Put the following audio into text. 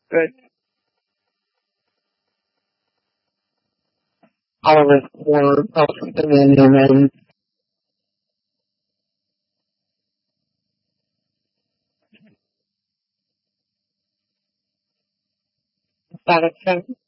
Good. All of us were both women and satisfaction.